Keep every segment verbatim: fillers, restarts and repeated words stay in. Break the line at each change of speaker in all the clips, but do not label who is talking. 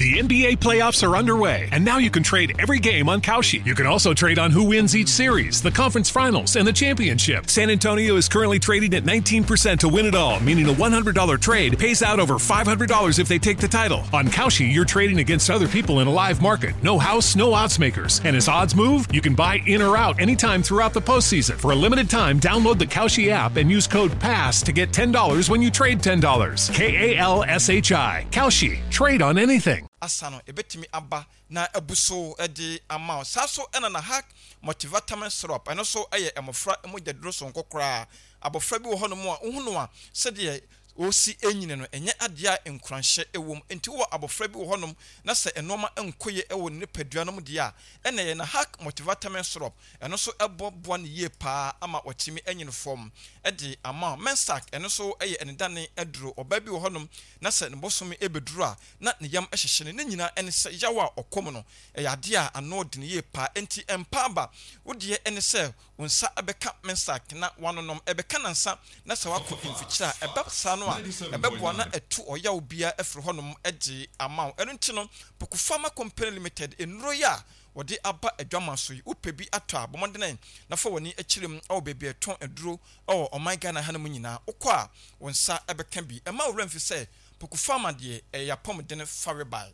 The N B A playoffs are underway, and now you can trade every game on Kalshi. You can also trade on who wins each series, the conference finals, and the championship. San Antonio is currently trading at nineteen percent to win it all, meaning a one hundred dollars trade pays out over five hundred dollars if they take the title. On Kalshi, you're trading against other people in a live market. No house, no odds makers. And as odds move, you can buy in or out anytime throughout the postseason. For a limited time, download the Kalshi app and use code PASS to get ten dollars when you trade ten dollars. K A L S H I. Kalshi. Trade on anything.
Asano ebetimi aba na ebuso edi amount saso ena na hack motivatement syrup eno so eye emofra emodaduro so nkokora abofra bi wo hono mu a uhunu a sede osi enyine no enye adea enkranhye ewom enti wo abofra bi wo honom na se enoma enkoye ewo ne padua no de a ena ye na hack motivatement syrup eno so ebobo ne ye pa ama otimi enyine form edi ama mensak eno so eye enedane eduro oba bi wo honom na se ne bosomi ebeduru a na ne yam ehyehye ne nyina ene se yawa okom no eya adea anode ne ye pa enti empaba wo de ene se wonsa abeka mensak na wanonom ebeka nansa na se wako imfikyira ebesa no ebeboa na etu oya obia efre honom egi amaw eno nti no Pokufama Company Limited enuro ya wode aba adwama so yi upebi ato abomodene na fa woni akirem awo bebi eton eduro awo omaiga na hanam nyina okwa wonsa ebeka bi ema wramfi se Pokufama de eyapom de ne farebai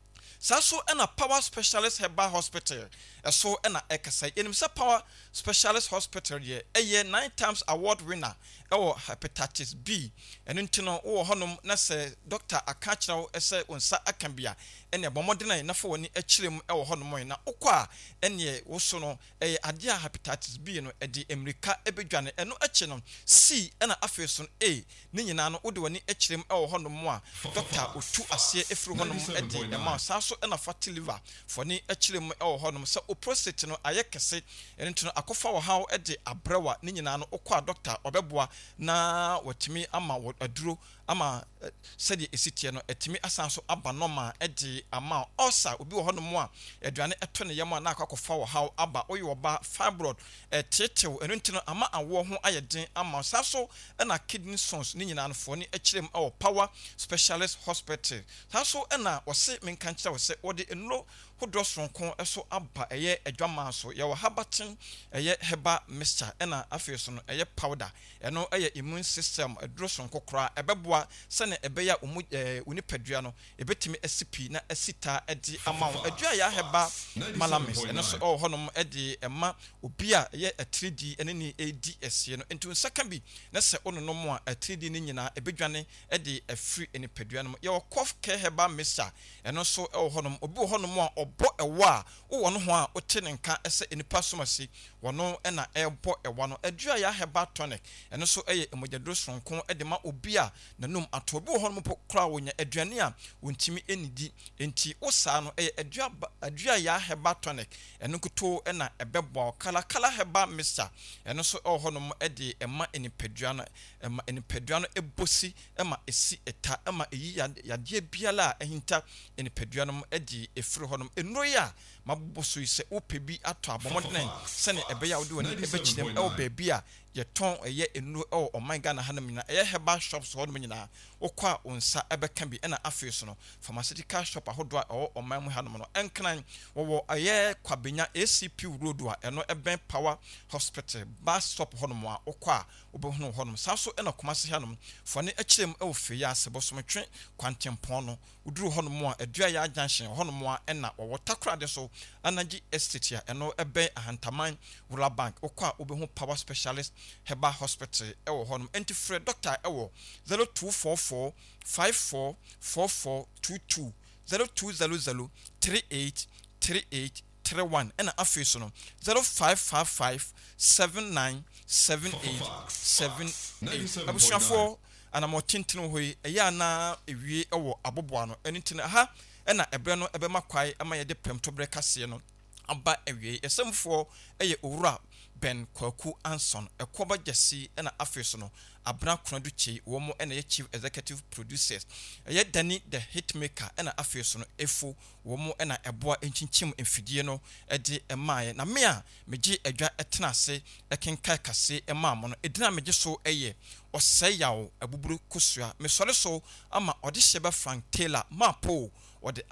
saso ena Power Specialist Herbal Hospital eso ena ekasai enim se Power Specialist Hospital ye eye nine times award winner ewo hepatitis B eno ntino wo honom na se doctor akachirawo ese onsa akambia ene bomodena na fa woni akirem ewo honom na okwa ene wo so no eye ade a hepatitis B no edi America ebedwane eno achi no C ena afeso A ni nyina no wode woni akirem ewo honom a doctor otu ase efru honom edi ema saso ena fatty liver for ni akirem ewo honom se o prostate no ayekese eno ntino akofa wo hawo edi abrewa ni nyina no okwa doctor obeboa na watimi ama aduro ama uh, sedi esitie no etimi asanso aba normal edi ama osa obi wo hono mu a aduane eto ne yam na akwakofa wo haw aba oyi oba fibroid etetew eno ntino ama awo ho ayeden ama saso na kidney stones ni nyina no fo ni akirem awo Power Specialist Hospital saso na wose menka nkira wose wode enlo hodro sonko eso aba eye adwama so ye wo habatin eye heba mixture ena afeso no eye powder eno eye immune system adro sonko kra ebeboa sene ebeya umu unipadua no ebetimi asipi na asita edi amawo adua ya heba malamis eno so oh honom edi ema obi a ye three D ene ni A D S ye no enti second bi na se onono mo a three D ni nyina ebedwane edi afri eni padua no ye cough care heba mixture eno so oh honom obi honom a obo ewo a wo no ho a ote ne nka ese enipa somasi wono ena ebo ewo no adua ya heba tonic eno so eye emojadro sonko edema obi a nanum atobi wo hono mo kra wonya aduane a wontimi enidi enti wosa no eye adua adua ya heba tonic eno kuto ena ebebo kala kala heba mixture eno so oh hono mo ede ema enipadua no ema enipadua no ebosi ema esi eta ema eyi yade biala ehinta enipadua no ede efri hono enro ya maboso ise opebi ato abomodene sene ebeya wode woni ebekirem e obebi a yeton eye enro e o my Ghana hanam nyina eye herbal shops ho nyina okwa onsa ebeka bi na afeso no pharmaceutical shop ahodo a o my mu hanam no enkran wo eye kwabenya A C P road a eno eben Power Hospital bus stop ho no a okwa obehunu ho no saso ena komase hanam fo ne akirem e ofe ya sebosomtwe kwantempon no uduru ho no a adua ya junction ho no a ena wo takrade so Anaji Estate ya eno ebe ahantaman Rural Bank okwa obehu Power Specialist Herbal Hospital ewo honum enti free doctor ewo zero two four four five four four four two two zero two zero zero three eight three eight three one ena afeso no zero five five five seven nine seven eight seven eight abushafo ana mo tintino hoyi eya na ewie ewo aboboa no enitina ha ena ebre no ebe makwai ama ye de pemtobre kase no aba ewie esemfo eye owura Ben Kwaku Anson ekoba jesi ena afeso no abra krodu chi wo mo ena ye chief executive producers eye Dani the hitmaker ena afeso no efo wo mo ena eboa enchinchim emfidie no ede emaye na me a meji adwa etena ase ekenkai kase emam no edina meji so eye oseyawo abuburu kosua me sore so ama ode hyeba Frank Taylor mapo ode